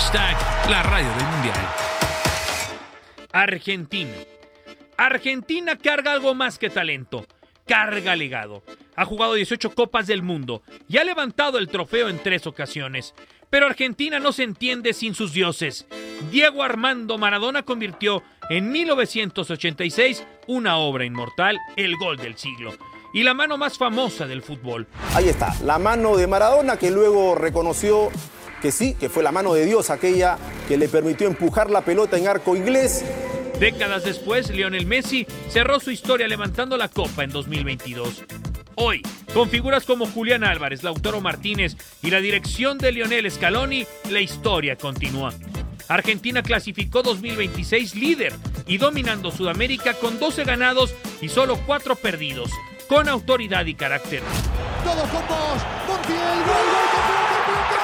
La radio del mundial. Argentina. Argentina carga algo más que talento. Carga legado. Ha jugado 18 Copas del Mundo y ha levantado el trofeo en 3 ocasiones. Pero Argentina no se entiende sin sus dioses. Diego Armando Maradona convirtió en 1986 una obra inmortal, el gol del siglo. Y la mano más famosa del fútbol. Ahí está, la mano de Maradona, que luego reconoció que sí, que fue la mano de Dios aquella que le permitió empujar la pelota en arco inglés. Décadas después, Lionel Messi cerró su historia levantando la Copa en 2022. Hoy, con figuras como Julián Álvarez, Lautaro Martínez y la dirección de Lionel Scaloni, la historia continúa. Argentina clasificó 2026 líder y dominando Sudamérica con 12 ganados y solo 4 perdidos, con autoridad y carácter. Todos con vos, Montiel, gol,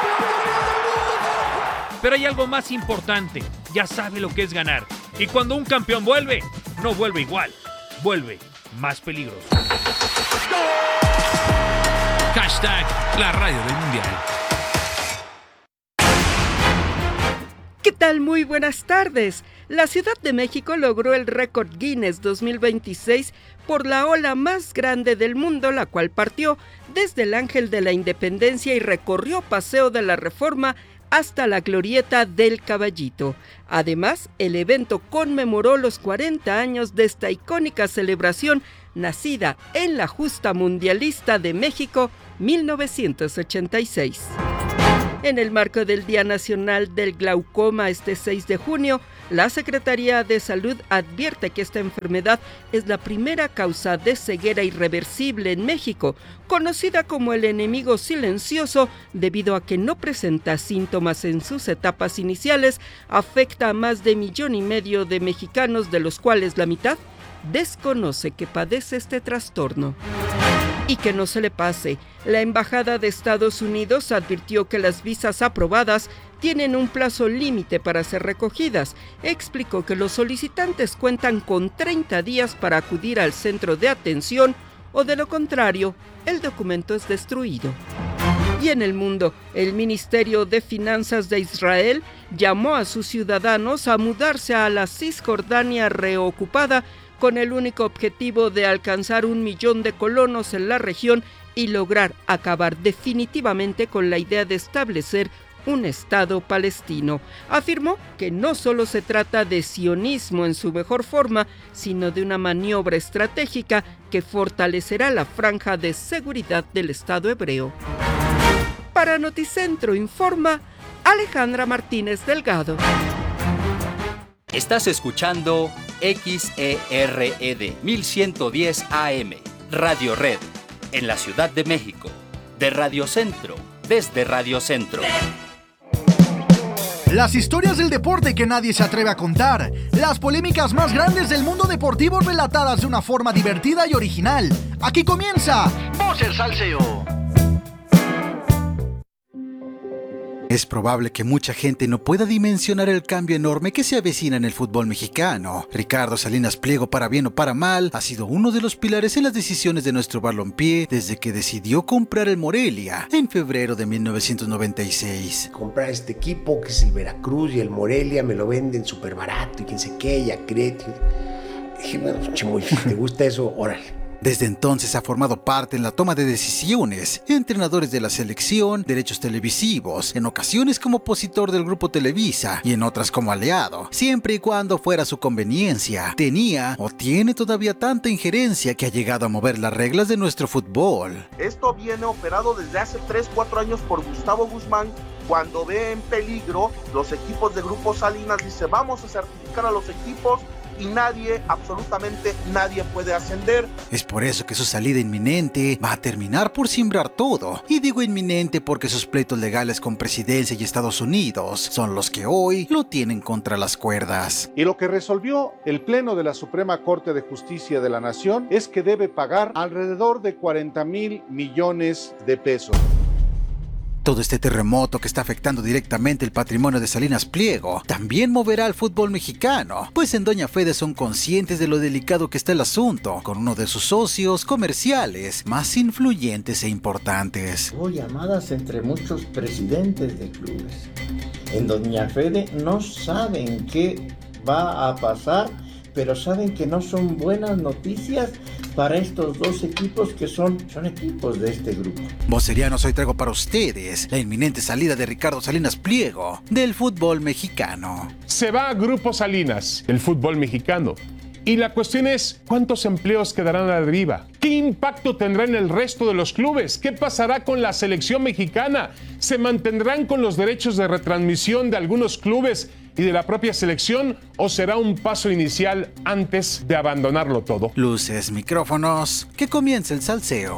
Pero hay algo más importante, ya sabe lo que es ganar. Y cuando un campeón vuelve, no vuelve igual, vuelve más peligroso. La radio del mundial. ¿Qué tal? Muy buenas tardes. La Ciudad de México logró el récord Guinness 2026 por la ola más grande del mundo, la cual partió desde el Ángel de la Independencia y recorrió Paseo de la Reforma hasta la Glorieta del Caballito. Además, el evento conmemoró los 40 años de esta icónica celebración nacida en la justa mundialista de México, 1986. En el marco del Día Nacional del Glaucoma este 6 de junio, la Secretaría de Salud advierte que esta enfermedad es la primera causa de ceguera irreversible en México, conocida como el enemigo silencioso debido a que no presenta síntomas en sus etapas iniciales, afecta a más de 1,5 millones de mexicanos, de los cuales la mitad desconoce que padece este trastorno. Y que no se le pase, la Embajada de Estados Unidos advirtió que las visas aprobadas tienen un plazo límite para ser recogidas. Explicó que los solicitantes cuentan con 30 días para acudir al centro de atención o de lo contrario, el documento es destruido. Y en el mundo, el Ministerio de Finanzas de Israel llamó a sus ciudadanos a mudarse a la Cisjordania reocupada con el único objetivo de alcanzar 1 millón de colonos en la región y lograr acabar definitivamente con la idea de establecer un Estado palestino. Afirmó que no solo se trata de sionismo en su mejor forma, sino de una maniobra estratégica que fortalecerá la franja de seguridad del Estado hebreo. Para Noticentro informa Alejandra Martínez Delgado. Estás escuchando XERED 1110 AM, Radio Red, en la Ciudad de México, de Radio Centro, desde Radio Centro. Las historias del deporte que nadie se atreve a contar, las polémicas más grandes del mundo deportivo relatadas de una forma divertida y original. Aquí comienza Voz el Salseo. Es probable que mucha gente no pueda dimensionar el cambio enorme que se avecina en el fútbol mexicano. Ricardo Salinas Pliego, para bien o para mal, ha sido uno de los pilares en las decisiones de nuestro balompié desde que decidió comprar el Morelia en febrero de 1996. Comprar este equipo que es el Veracruz y el Morelia, me lo venden súper barato y quién sé qué, y Acret. Dije, bueno, Chimoy, ¿te gusta eso? Órale. Desde entonces ha formado parte en la toma de decisiones, entrenadores de la selección, derechos televisivos, en ocasiones como opositor del grupo Televisa y en otras como aliado, siempre y cuando fuera su conveniencia. Tenía o tiene todavía tanta injerencia que ha llegado a mover las reglas de nuestro fútbol. Esto viene operado desde hace 3-4 años por Gustavo Guzmán. Cuando ve en peligro los equipos de Grupo Salinas, dice vamos a certificar a los equipos y nadie, absolutamente nadie puede ascender. Es por eso que su salida inminente va a terminar por simbrar todo. Y digo inminente porque sus pleitos legales con Presidencia y Estados Unidos son los que hoy lo tienen contra las cuerdas. Y lo que resolvió el Pleno de la Suprema Corte de Justicia de la Nación es que debe pagar alrededor de 40,000 millones de pesos. Todo este terremoto que está afectando directamente el patrimonio de Salinas Pliego también moverá al fútbol mexicano, pues en Doña Fede son conscientes de lo delicado que está el asunto, con uno de sus socios comerciales más influyentes e importantes. Hubo llamadas entre muchos presidentes de clubes. en Doña Fede no saben qué va a pasar, pero saben que no son buenas noticias para estos dos equipos que son equipos de este grupo. Vocerianos, hoy traigo para ustedes la inminente salida de Ricardo Salinas Pliego del fútbol mexicano. Se va a Grupo Salinas, el fútbol mexicano. Y la cuestión es, ¿cuántos empleos quedarán a la deriva? ¿Qué impacto tendrá en el resto de los clubes? ¿Qué pasará con la selección mexicana? ¿Se mantendrán con los derechos de retransmisión de algunos clubes y de la propia selección, o será un paso inicial antes de abandonarlo todo? Luces, micrófonos, que comience el salseo.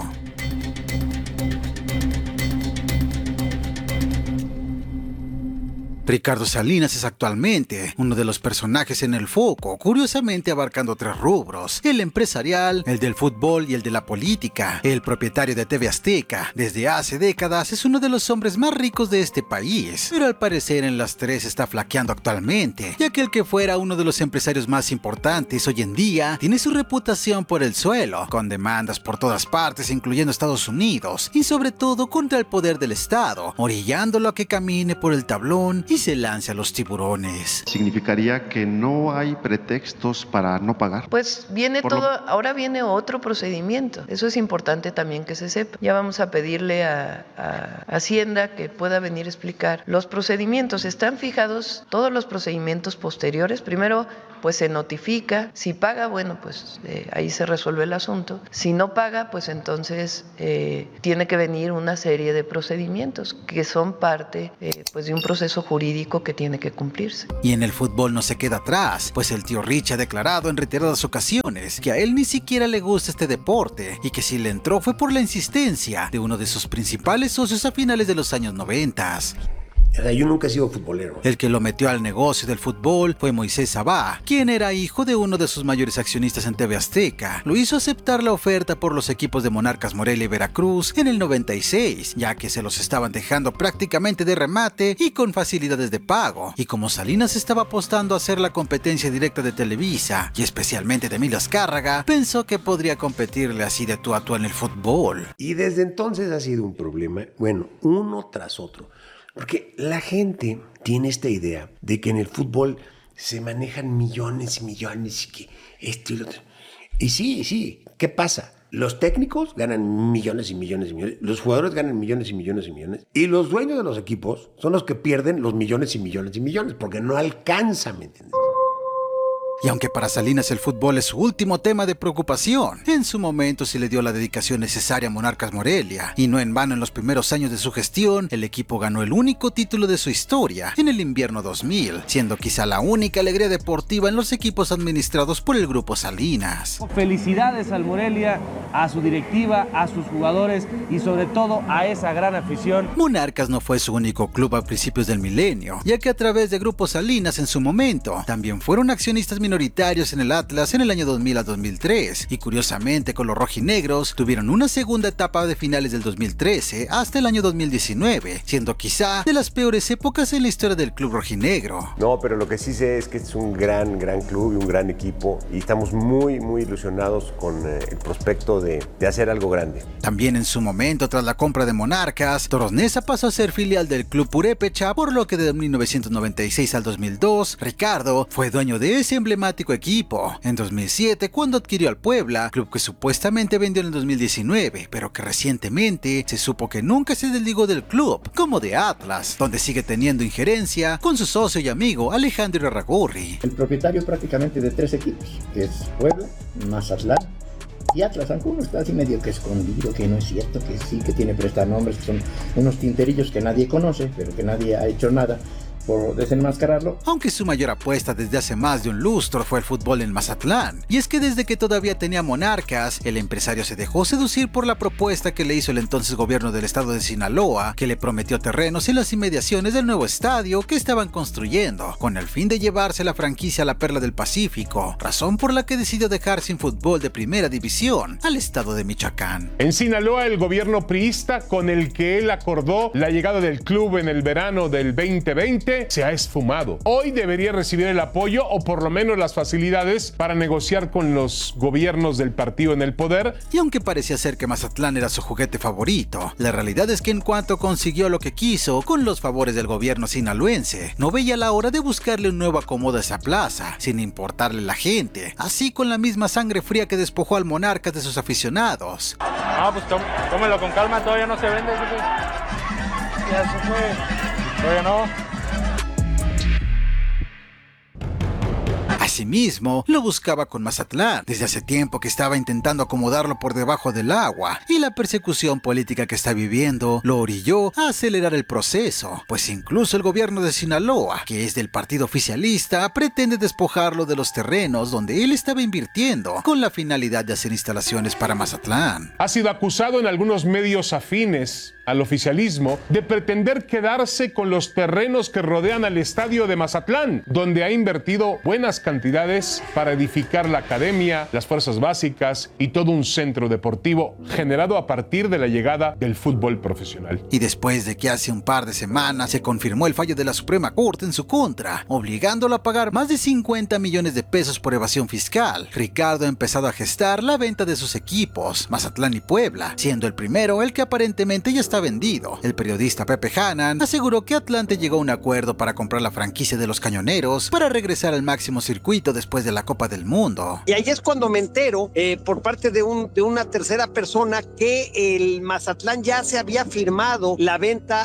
Ricardo Salinas es actualmente uno de los personajes en el foco, curiosamente abarcando 3 rubros: el empresarial, el del fútbol y el de la política. El propietario de TV Azteca, desde hace décadas, es uno de los hombres más ricos de este país, pero al parecer en las 3 está flaqueando actualmente, ya que el que fuera uno de los empresarios más importantes hoy en día tiene su reputación por el suelo, con demandas por todas partes, incluyendo Estados Unidos, y sobre todo contra el poder del Estado, orillándolo a que camine por el tablón y se lance a los tiburones. ¿Significaría que no hay pretextos para no pagar? Pues viene todo, ahora viene otro procedimiento. Eso es importante también que se sepa. Ya vamos a pedirle a Hacienda que pueda venir a explicar los procedimientos. Están fijados todos los procedimientos posteriores. Primero, pues se notifica. Si paga, bueno, pues ahí se resuelve el asunto. Si no paga, pues entonces tiene que venir una serie de procedimientos que son parte pues de un proceso jurídico que tiene que cumplirse. Y en el fútbol no se queda atrás, pues el tío Rich ha declarado en reiteradas ocasiones que a él ni siquiera le gusta este deporte y que si le entró fue por la insistencia de uno de sus principales socios a finales de los años 90. Yo nunca he sido futbolero. El que lo metió al negocio del fútbol fue Moisés Sabá, quien era hijo de uno de sus mayores accionistas en TV Azteca. Lo hizo aceptar la oferta por los equipos de Monarcas Morelia y Veracruz en el 96, ya que se los estaban dejando prácticamente de remate y con facilidades de pago. Y como Salinas estaba apostando a ser la competencia directa de Televisa, y especialmente de Emilio Azcárraga, pensó que podría competirle así de tú a tú en el fútbol. Y desde entonces ha sido un problema, bueno, uno tras otro. Porque la gente tiene esta idea de que en el fútbol se manejan millones y millones y que esto y lo otro. Y sí, ¿qué pasa? Los técnicos ganan millones y millones y millones, los jugadores ganan millones y millones y millones, y los dueños de los equipos son los que pierden los millones y millones y millones, porque no alcanzan, ¿me entiendes? Y aunque para Salinas el fútbol es su último tema de preocupación, en su momento se le dio la dedicación necesaria a Monarcas Morelia, y no en vano en los primeros años de su gestión, el equipo ganó el único título de su historia en el invierno 2000, siendo quizá la única alegría deportiva en los equipos administrados por el Grupo Salinas. Felicidades al Morelia, a su directiva, a sus jugadores y sobre todo a esa gran afición. Monarcas no fue su único club a principios del milenio, ya que a través de Grupo Salinas en su momento también fueron accionistas minoritarios en el Atlas en el año 2000 a 2003, y curiosamente con los rojinegros tuvieron una segunda etapa de finales del 2013 hasta el año 2019, siendo quizá de las peores épocas en la historia del club rojinegro. No, pero lo que sí sé es que es un gran club y un gran equipo, y estamos muy ilusionados con el prospecto de hacer algo grande. También en su momento, tras la compra de Monarcas, Toros Neza pasó a ser filial del club Purépecha, por lo que de 1996 al 2002, Ricardo fue dueño de ese emblemático equipo. En 2007, cuando adquirió al Puebla, club que supuestamente vendió en el 2019, pero que recientemente se supo que nunca se desligó del club, como de Atlas, donde sigue teniendo injerencia con su socio y amigo Alejandro Irarrágorri. El propietario prácticamente de 3 equipos, que es Puebla, Mazatlán y Atlas. Alguno está así medio que escondido, que no es cierto, que sí, que tiene prestanombres, que son unos tinterillos que nadie conoce, pero que nadie ha hecho nada por desenmascararlo. Aunque su mayor apuesta desde hace más de un lustro fue el fútbol en Mazatlán. Y es que desde que todavía tenía Monarcas, el empresario se dejó seducir por la propuesta que le hizo el entonces gobierno del estado de Sinaloa, que le prometió terrenos en las inmediaciones del nuevo estadio que estaban construyendo, con el fin de llevarse la franquicia a la Perla del Pacífico, razón por la que decidió dejar sin fútbol de primera división al estado de Michoacán. En Sinaloa, el gobierno priista con el que él acordó la llegada del club en el verano del 2020 presidente se ha esfumado. Hoy debería recibir el apoyo o por lo menos las facilidades para negociar con los gobiernos del partido en el poder. Y aunque parecía ser que Mazatlán era su juguete favorito, la realidad es que en cuanto consiguió lo que quiso con los favores del gobierno sinaloense, no veía la hora de buscarle un nuevo acomodo a esa plaza, sin importarle la gente, así con la misma sangre fría que despojó al Monarcas de sus aficionados. Pues tómelo con calma, todavía no se vende. Ya se fue, todavía no. Asimismo, lo buscaba con Mazatlán, desde hace tiempo que estaba intentando acomodarlo por debajo del agua, y la persecución política que está viviendo lo orilló a acelerar el proceso, pues incluso el gobierno de Sinaloa, que es del partido oficialista, pretende despojarlo de los terrenos donde él estaba invirtiendo, con la finalidad de hacer instalaciones para Mazatlán. Ha sido acusado en algunos medios afines al oficialismo de pretender quedarse con los terrenos que rodean al estadio de Mazatlán, donde ha invertido buenas cantidades para edificar la academia, las fuerzas básicas y todo un centro deportivo generado a partir de la llegada del fútbol profesional. Y después de que hace un par de semanas se confirmó el fallo de la Suprema Corte en su contra, obligándolo a pagar más de 50 millones de pesos por evasión fiscal, Ricardo ha empezado a gestar la venta de sus equipos, Mazatlán y Puebla, siendo el primero el que aparentemente ya está vendido. El periodista Pepe Hanan aseguró que Atlante llegó a un acuerdo para comprar la franquicia de los Cañoneros para regresar al máximo circuito después de la Copa del Mundo. Y ahí es cuando me entero por parte de una tercera persona que el Mazatlán ya se había firmado la venta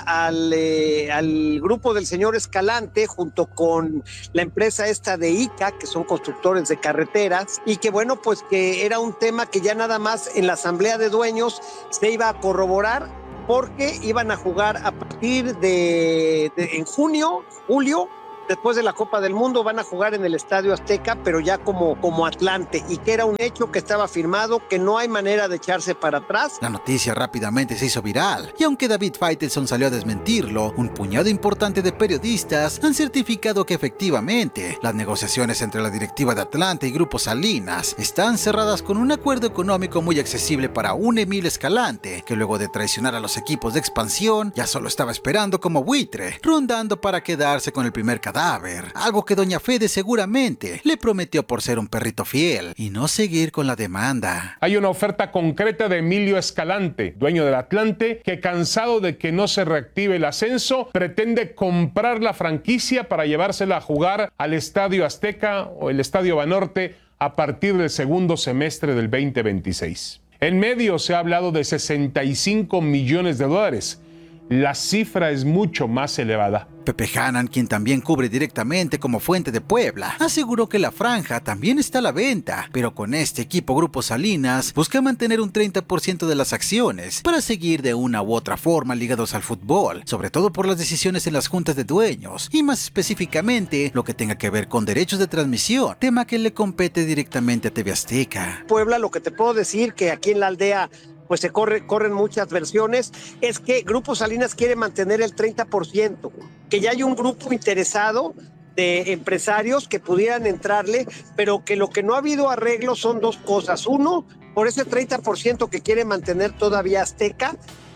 al grupo del señor Escalante junto con la empresa esta de ICA, que son constructores de carreteras, y que bueno, pues que era un tema que ya nada más en la asamblea de dueños se iba a corroborar, porque iban a jugar a partir de en julio, después de la Copa del Mundo, van a jugar en el Estadio Azteca, pero ya como Atlante, y que era un hecho que estaba firmado, que no hay manera de echarse para atrás. La noticia rápidamente se hizo viral, y aunque David Faitelson salió a desmentirlo, un puñado importante de periodistas han certificado que efectivamente las negociaciones entre la directiva de Atlante y Grupo Salinas están cerradas con un acuerdo económico muy accesible para un Emil Escalante, que luego de traicionar a los equipos de expansión, ya solo estaba esperando como buitre, rondando para quedarse con el primer cadáver, algo que doña Fede seguramente le prometió por ser un perrito fiel y no seguir con la demanda. Hay una oferta concreta de Emilio Escalante, dueño del Atlante, que cansado de que no se reactive el ascenso, pretende comprar la franquicia para llevársela a jugar al Estadio Azteca o el Estadio Banorte a partir del segundo semestre del 2026. En medio se ha hablado de 65 millones de dólares. La cifra es mucho más elevada. Pepe Hanan, quien también cubre directamente como fuente de Puebla, aseguró que la franja también está a la venta, pero con este equipo Grupo Salinas busca mantener un 30% de las acciones para seguir de una u otra forma ligados al fútbol, sobre todo por las decisiones en las juntas de dueños y más específicamente lo que tenga que ver con derechos de transmisión, tema que le compete directamente a TV Azteca. Puebla, lo que te puedo decir que aquí en la aldea pues se corren muchas versiones, es que Grupo Salinas quiere mantener el 30%, que ya hay un grupo interesado de empresarios que pudieran entrarle, pero que lo que no ha habido arreglo son dos cosas. Uno, por ese 30% que quiere mantener todavía Azteca,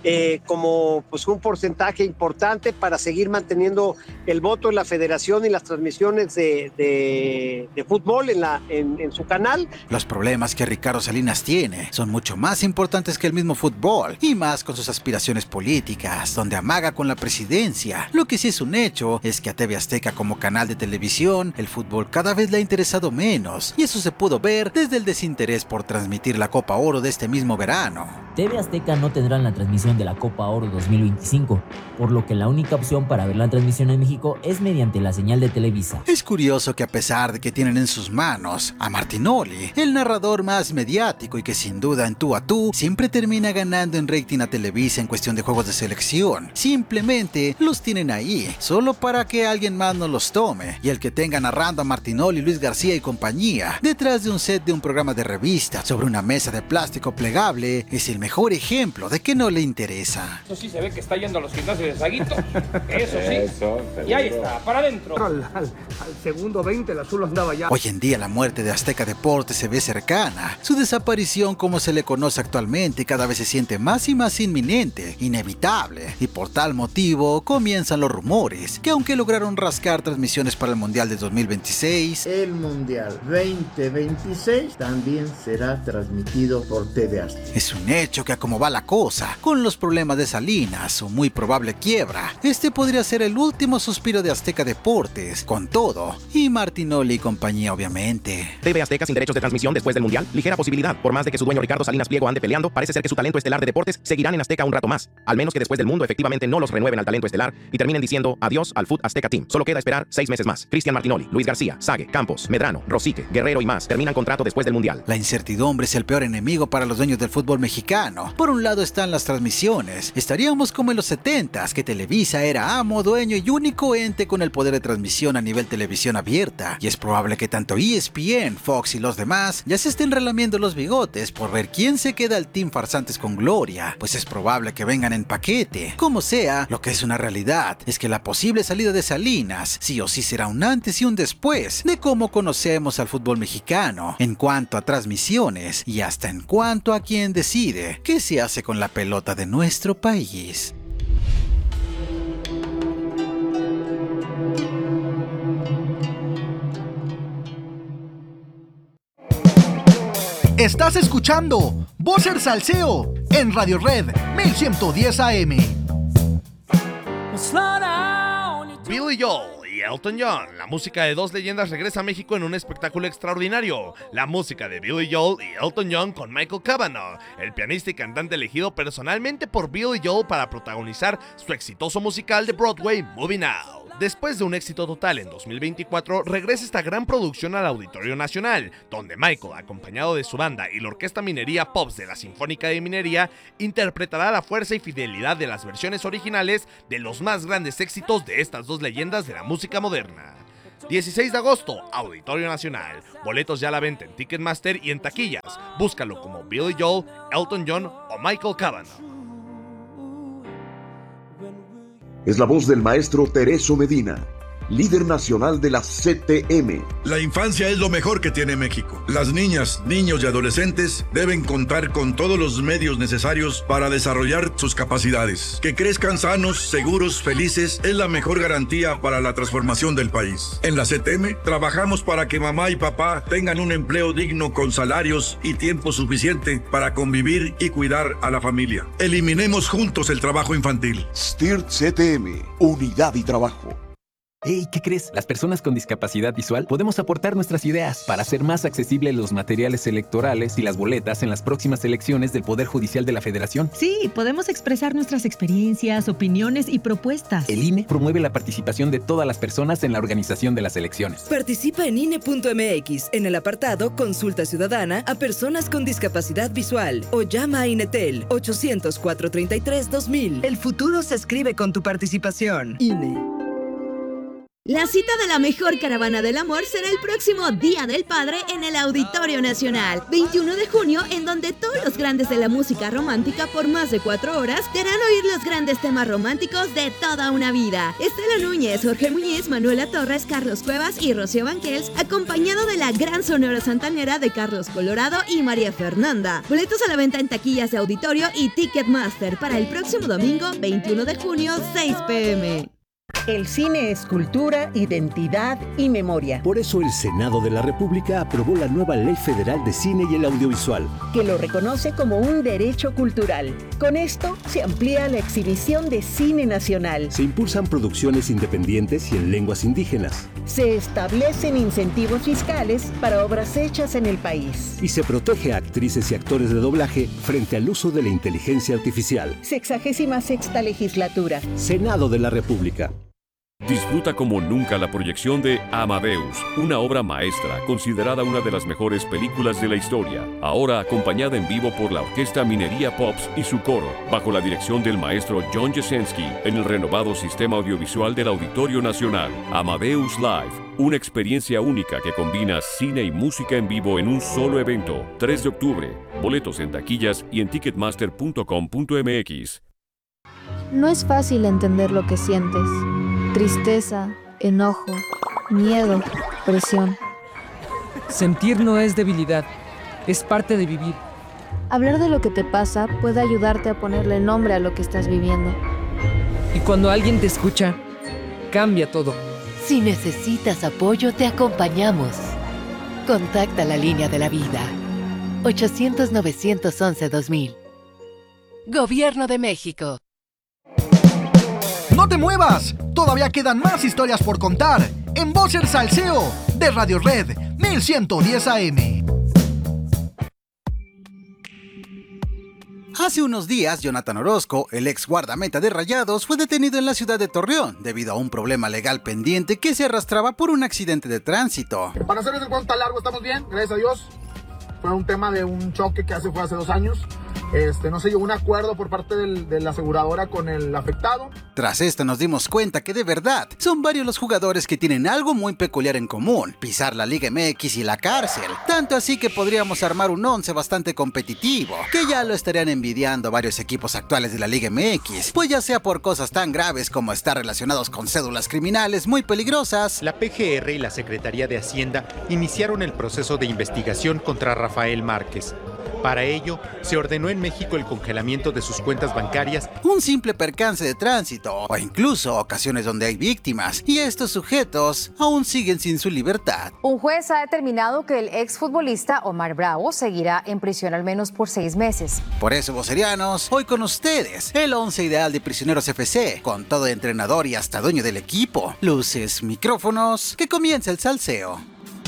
como pues un porcentaje importante para seguir manteniendo el voto en la federación y las transmisiones de fútbol en su canal. Los problemas que Ricardo Salinas tiene son mucho más importantes que el mismo fútbol, y más con sus aspiraciones políticas, donde amaga con la presidencia. Lo que sí es un hecho es que a TV Azteca como canal de televisión, el fútbol cada vez le ha interesado menos, y eso se pudo ver desde el desinterés por transmitir la Copa Oro de este mismo verano. TV Azteca no tendrá la transmisión de la Copa Oro 2025, por lo que la única opción para ver la transmisión en México es mediante la señal de Televisa. Es curioso que a pesar de que tienen en sus manos a Martinoli, el narrador más mediático y que sin duda en tú a tú siempre termina ganando en rating a Televisa en cuestión de juegos de selección, simplemente los tienen ahí, solo para que alguien más no los tome, y el que tenga narrando a Martinoli, Luis García y compañía, detrás de un set de un programa de revista sobre una mesa de plástico plegable, es el mejor ejemplo de que no le interesa interesa. Eso sí se ve que está yendo a los gimnasios de Saguito. Eso sí. Y ahí está, para adentro. Al segundo 20 el azul andaba ya. Hoy en día la muerte de Azteca Deportes se ve cercana. Su desaparición, como se le conoce actualmente, cada vez se siente más y más inminente, inevitable. Y por tal motivo comienzan los rumores que aunque lograron rascar transmisiones para el Mundial de 2026, el Mundial 2026 también será transmitido por TV Azteca. Es un hecho que a como va la cosa, con los problemas de Salinas, su muy probable quiebra, este podría ser el último suspiro de Azteca Deportes, con todo, y Martinoli y compañía obviamente. TV Azteca sin derechos de transmisión después del Mundial, ligera posibilidad, por más de que su dueño Ricardo Salinas Pliego ande peleando, parece ser que su talento estelar de deportes seguirán en Azteca un rato más, al menos que después del mundo efectivamente no los renueven al talento estelar y terminen diciendo adiós al Foot Azteca Team. Solo queda esperar 6 meses más. Cristian Martinoli, Luis García, Sague, Campos, Medrano, Rosique, Guerrero y más terminan contrato después del Mundial. La incertidumbre es el peor enemigo para los dueños del fútbol mexicano. Por un lado están las transmisiones. Estaríamos como en los 70s, que Televisa era amo, dueño y único ente con el poder de transmisión a nivel televisión abierta. Y es probable que tanto ESPN, Fox y los demás ya se estén relamiendo los bigotes por ver quién se queda al Team Farsantes con Gloria, pues es probable que vengan en paquete. Como sea, lo que es una realidad es que la posible salida de Salinas sí o sí será un antes y un después de cómo conocemos al fútbol mexicano en cuanto a transmisiones y hasta en cuanto a quién decide qué se hace con la pelota de nuestro país. Estás escuchando Voz el Salseo en Radio Red 1110 AM. Billy Joel y Elton John, la música de dos leyendas regresa a México en un espectáculo extraordinario. La música de Billy Joel y Elton John con Michael Cavanaugh, el pianista y cantante elegido personalmente por Billy Joel para protagonizar su exitoso musical de Broadway, Moving Out. Después de un éxito total en 2024, regresa esta gran producción al Auditorio Nacional, donde Michael, acompañado de su banda y la Orquesta Minería Pops de la Sinfónica de Minería, interpretará la fuerza y fidelidad de las versiones originales de los más grandes éxitos de estas dos leyendas de la música moderna. 16 de agosto, Auditorio Nacional. Boletos ya a la venta en Ticketmaster y en taquillas. Búscalo como Billy Joel, Elton John o Michael Cavanaugh. Es la voz del maestro Tereso Medina, líder nacional de la CTM. La infancia es lo mejor que tiene México. Las niñas, niños y adolescentes deben contar con todos los medios necesarios para desarrollar sus capacidades. Que crezcan sanos, seguros, felices es la mejor garantía para la transformación del país. En la CTM trabajamos para que mamá y papá tengan un empleo digno con salarios y tiempo suficiente para convivir y cuidar a la familia. Eliminemos juntos el trabajo infantil. STIRT CTM, unidad y trabajo. Hey, ¿qué crees? Las personas con discapacidad visual podemos aportar nuestras ideas para hacer más accesibles los materiales electorales y las boletas en las próximas elecciones del Poder Judicial de la Federación. Sí, podemos expresar nuestras experiencias, opiniones y propuestas. El INE promueve la participación de todas las personas en la organización de las elecciones. Participa en INE.mx en el apartado Consulta Ciudadana a personas con discapacidad visual o llama a INETEL 800-433-2000. El futuro se escribe con tu participación. INE. La cita de la mejor caravana del amor será el próximo Día del Padre en el Auditorio Nacional, 21 de junio, en donde todos los grandes de la música romántica por más de 4 horas te harán oír los grandes temas románticos de toda una vida. Estela Núñez, Jorge Muñiz, Manuela Torres, Carlos Cuevas y Rocío Banquels, acompañado de la gran Sonora Santanera de Carlos Colorado y María Fernanda. Boletos a la venta en taquillas de auditorio y Ticketmaster para el próximo domingo, 21 de junio, 6 p.m. El cine es cultura, identidad y memoria. Por eso el Senado de la República aprobó la nueva Ley Federal de Cine y el Audiovisual, que lo reconoce como un derecho cultural. Con esto se amplía la exhibición de cine nacional. Se impulsan producciones independientes y en lenguas indígenas. Se establecen incentivos fiscales para obras hechas en el país. Y se protege a actrices y actores de doblaje frente al uso de la inteligencia artificial. 66ª legislatura. Senado de la República. Disfruta como nunca la proyección de Amadeus, una obra maestra considerada una de las mejores películas de la historia, ahora acompañada en vivo por la Orquesta Minería Pops y su coro, bajo la dirección del maestro John Jasenski, en el renovado sistema audiovisual del Auditorio Nacional. Amadeus Live, una experiencia única que combina cine y música en vivo en un solo evento. 3 de octubre, boletos en taquillas y en ticketmaster.com.mx. No es fácil entender lo que sientes. Tristeza, enojo, miedo, presión. Sentir no es debilidad, es parte de vivir. Hablar de lo que te pasa puede ayudarte a ponerle nombre a lo que estás viviendo. Y cuando alguien te escucha, cambia todo. Si necesitas apoyo, te acompañamos. Contacta la línea de la vida. 800-911-2000. Gobierno de México. ¡No te muevas! Todavía quedan más historias por contar en Voz el Salseo de Radio Red 1110 AM. Hace unos días, Jonathan Orozco, el ex guardameta de Rayados, fue detenido en la ciudad de Torreón debido a un problema legal pendiente que se arrastraba por un accidente de tránsito. Para hacer el cuento tan largo, estamos bien, gracias a Dios. Fue un tema de un choque que fue hace 2 años. No se llegó a un acuerdo por parte de la aseguradora con el afectado. Tras esto nos dimos cuenta que de verdad son varios los jugadores que tienen algo muy peculiar en común: pisar la Liga MX y la cárcel. Tanto así que podríamos armar un 11 bastante competitivo, que ya lo estarían envidiando varios equipos actuales de la Liga MX, pues ya sea por cosas tan graves como estar relacionados con cédulas criminales muy peligrosas. La PGR y la Secretaría de Hacienda iniciaron el proceso de investigación contra Rafael Márquez. Para ello, se ordenó en México el congelamiento de sus cuentas bancarias, un simple percance de tránsito o incluso ocasiones donde hay víctimas, y estos sujetos aún siguen sin su libertad. Un juez ha determinado que el exfutbolista Omar Bravo seguirá en prisión al menos por 6 meses. Por eso, vocerianos, hoy con ustedes, el 11 ideal de Prisioneros FC, con todo entrenador y hasta dueño del equipo. Luces, micrófonos, que comience el salseo.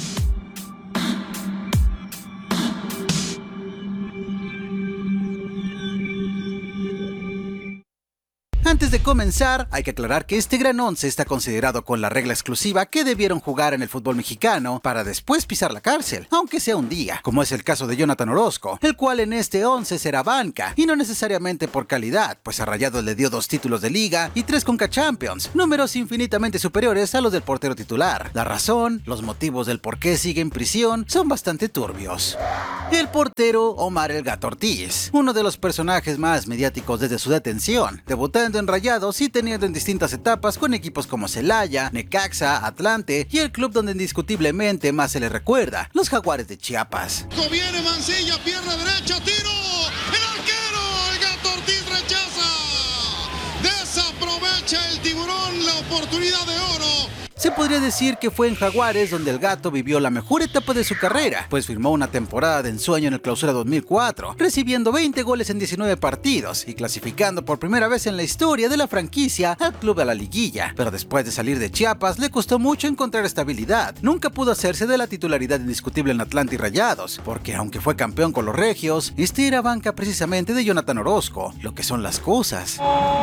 Antes de comenzar, hay que aclarar que este gran 11 está considerado con la regla exclusiva que debieron jugar en el fútbol mexicano para después pisar la cárcel, aunque sea un día, como es el caso de Jonathan Orozco, el cual en este 11 será banca, y no necesariamente por calidad, pues a Rayados le dio 2 títulos de liga y 3 Conca Champions, números infinitamente superiores a los del portero titular. La razón, los motivos del por qué sigue en prisión son bastante turbios. El portero Omar El Gato Ortiz, uno de los personajes más mediáticos desde su detención, debutando en Rayados y teniendo en distintas etapas con equipos como Celaya, Necaxa, Atlante y el club donde indiscutiblemente más se le recuerda, los Jaguares de Chiapas. Viene Mancilla, pierna derecha, tiro, el arquero, El Gato Ortiz rechaza, desaprovecha el tiburón la oportunidad de oro. Se podría decir que fue en Jaguares donde el Gato vivió la mejor etapa de su carrera, pues firmó una temporada de ensueño en el Clausura 2004, recibiendo 20 goles en 19 partidos y clasificando por primera vez en la historia de la franquicia al club a la liguilla. Pero después de salir de Chiapas le costó mucho encontrar estabilidad. Nunca pudo hacerse de la titularidad indiscutible en Atlante y Rayados, porque aunque fue campeón con los regios, este era banca precisamente de Jonathan Orozco, lo que son las cosas.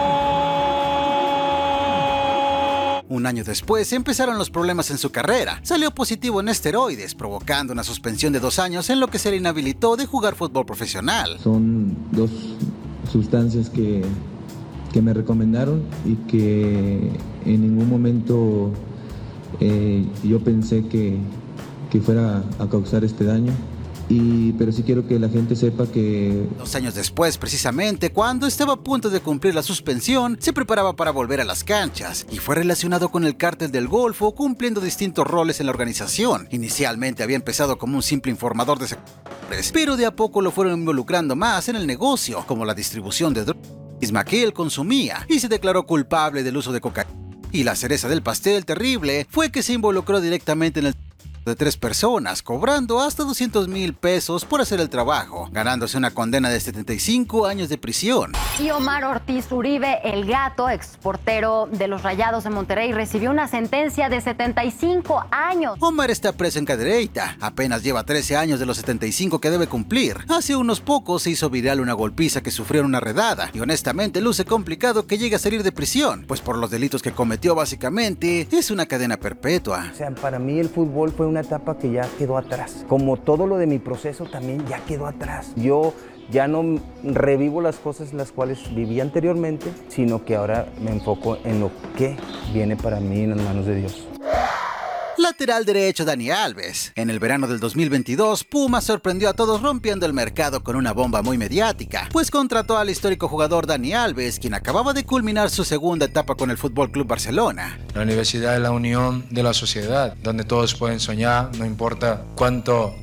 Un año después empezaron los problemas en su carrera. Salió positivo en esteroides, provocando una suspensión de 2 años en lo que se le inhabilitó de jugar fútbol profesional. Son 2 sustancias que me recomendaron y que en ningún momento yo pensé que fuera a causar este daño. Pero sí quiero que la gente sepa que... 2 años después, precisamente, cuando estaba a punto de cumplir la suspensión, se preparaba para volver a las canchas y fue relacionado con el cártel del Golfo, cumpliendo distintos roles en la organización. Inicialmente había empezado como un simple informador de sectores, pero de a poco lo fueron involucrando más en el negocio, como la distribución de drogas misma que él consumía, y se declaró culpable del uso de cocaína. Y la cereza del pastel terrible fue que se involucró directamente en el de 3 personas, cobrando hasta 200,000 pesos por hacer el trabajo, ganándose una condena de 75 años de prisión. Y Omar Ortiz Uribe, el Gato, exportero de los Rayados de Monterrey, recibió una sentencia de 75 años. Omar está preso en Cadereyta, apenas lleva 13 años de los 75 que debe cumplir. Hace unos pocos se hizo viral una golpiza que sufrió en una redada, y honestamente luce complicado que llegue a salir de prisión, pues por los delitos que cometió básicamente es una cadena perpetua. O sea, para mí el fútbol fue una etapa que ya quedó atrás. Como todo lo de mi proceso también ya quedó atrás. Yo ya no revivo las cosas las cuales viví anteriormente, sino que ahora me enfoco en lo que viene para mí en las manos de Dios. Lateral derecho Dani Alves. En el verano del 2022, Pumas sorprendió a todos rompiendo el mercado con una bomba muy mediática, pues contrató al histórico jugador Dani Alves, quien acababa de culminar su segunda etapa con el FC Barcelona. La universidad es la unión de la sociedad, donde todos pueden soñar, no importa cuánto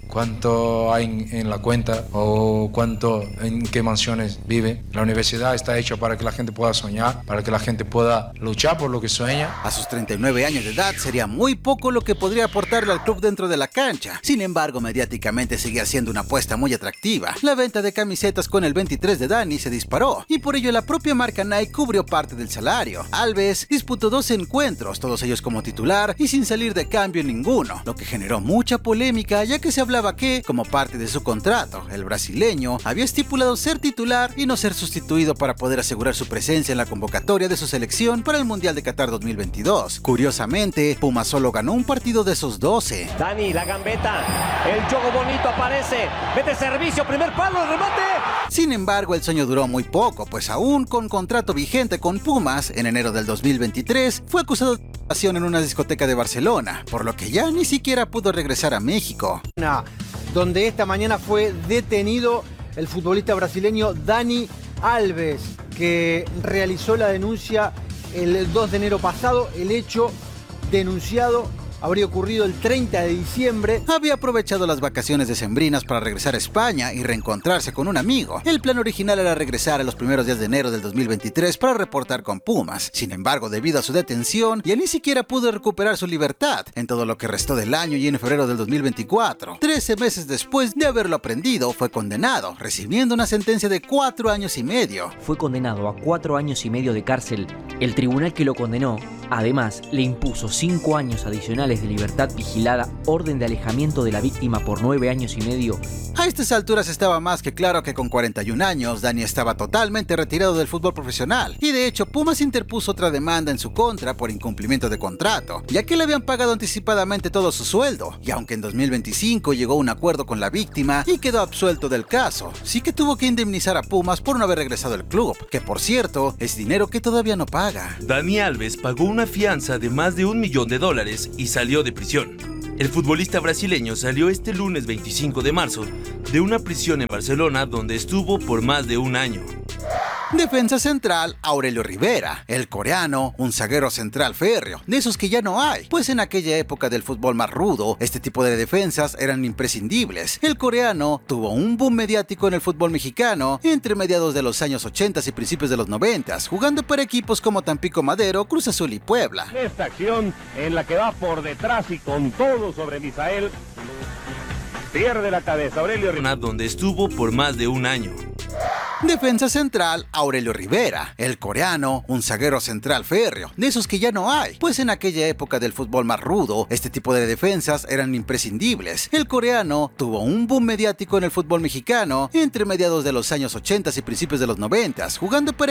hay en la cuenta o en qué mansiones vive. La universidad está hecha para que la gente pueda soñar, para que la gente pueda luchar por lo que sueña. A sus 39 años de edad sería muy poco lo que podría aportarle al club dentro de la cancha. Sin embargo, mediáticamente seguía siendo una apuesta muy atractiva. La venta de camisetas con el 23 de Dani se disparó y por ello la propia marca Nike cubrió parte del salario. Alves disputó 2 encuentros, todos ellos como titular y sin salir de cambio en ninguno, lo que generó mucha polémica, ya que se hablaba que, como parte de su contrato, el brasileño había estipulado ser titular y no ser sustituido para poder asegurar su presencia en la convocatoria de su selección para el Mundial de Qatar 2022. Curiosamente, Pumas solo ganó un partido de esos 12. Dani, la gambeta, el juego bonito aparece, mete servicio, primer palo, remate. Sin embargo, el sueño duró muy poco, pues aún con contrato vigente con Pumas, en enero del 2023, fue acusado de violación en una discoteca de Barcelona, por lo que ya ni siquiera pudo regresar a México. Donde esta mañana fue detenido el futbolista brasileño Dani Alves, que realizó la denuncia el 2 de enero pasado. El hecho denunciado habría ocurrido el 30 de diciembre. Había aprovechado las vacaciones decembrinas para regresar a España y reencontrarse con un amigo. El plan original era regresar a los primeros días de enero del 2023 para reportar con Pumas. Sin embargo, debido a su detención, ya ni siquiera pudo recuperar su libertad en todo lo que restó del año y en febrero del 2024. 13 meses después de haberlo aprendido, fue condenado, recibiendo una sentencia de 4 años y medio. Fue condenado a 4 años y medio de cárcel. El tribunal que lo condenó, además, le impuso 5 años adicionales de libertad vigilada, orden de alejamiento de la víctima por 9 años y medio. A estas alturas estaba más que claro que con 41 años, Dani estaba totalmente retirado del fútbol profesional, y de hecho Pumas interpuso otra demanda en su contra por incumplimiento de contrato, ya que le habían pagado anticipadamente todo su sueldo, y aunque en 2025 llegó a un acuerdo con la víctima y quedó absuelto del caso, sí que tuvo que indemnizar a Pumas por no haber regresado al club, que por cierto, es dinero que todavía no paga. Dani Alves pagó una fianza de más de $1 millón y salió de prisión. El futbolista brasileño salió este lunes 25 de marzo de una prisión en Barcelona donde estuvo por más de un año. Defensa central, Aurelio Rivera. El coreano, un zaguero central férreo, de esos que ya no hay, pues en aquella época del fútbol más rudo, este tipo de defensas eran imprescindibles. El coreano tuvo un boom mediático en el fútbol mexicano entre mediados de los años 80 y principios de los 90, jugando para equipos como Tampico Madero, Cruz Azul y Puebla. Esta acción en la que va por detrás y con todo sobre Misael, pierde la cabeza. Aurelio Rivera, donde estuvo por más de un año. Defensa central, Aurelio Rivera. El coreano, un zaguero central férreo, de esos que ya no hay, pues en aquella época del fútbol más rudo, este tipo de defensas eran imprescindibles. El coreano tuvo un boom mediático en el fútbol mexicano entre mediados de los años 80 y principios de los 90, jugando para